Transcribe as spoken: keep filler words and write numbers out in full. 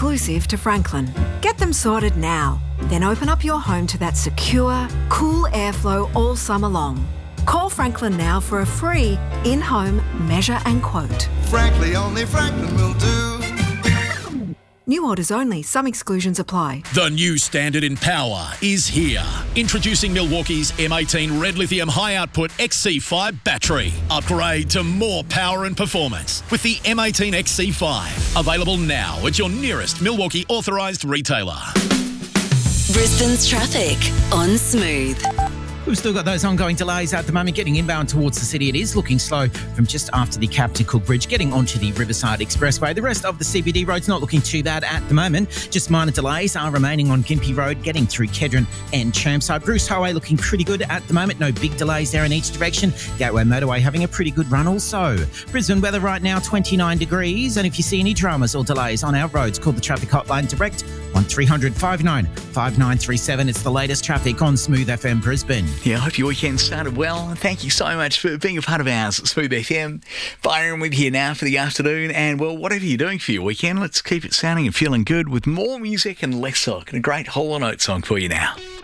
exclusive to Franklin. Get them sorted now. Then open up your home to that secure, cool airflow all summer long. Call Franklin now for a free in-home measure and quote. Frankly, only Franklin will do. New orders only. Some exclusions apply. The new standard in power is here. Introducing Milwaukee's M eighteen Red Lithium High Output X C five battery. Upgrade to more power and performance with the M eighteen X C five. Available now at your nearest Milwaukee authorised retailer. Brisbane's traffic on Smooth. We've still got those ongoing delays at the moment. Getting inbound towards the city, it is looking slow from just after the Captain Cook Bridge, getting onto the Riverside Expressway. The rest of the C B D roads not looking too bad at the moment. Just minor delays are remaining on Gympie Road, getting through Kedron and Chermside. Bruce Highway looking pretty good at the moment. No big delays there in each direction. Gateway Motorway having a pretty good run also. Brisbane weather right now, twenty-nine degrees. And if you see any dramas or delays on our roads, call the traffic hotline direct on three hundred, five nine five nine three seven. It's the latest traffic on Smooth F M Brisbane. Yeah, I hope your weekend started well. Thank you so much for being a part of ours, Smooth F M. Firing with you now for the afternoon. And, well, whatever you're doing for your weekend, let's keep it sounding and feeling good with more music and less talk. And a great Hall and Oates song for you now.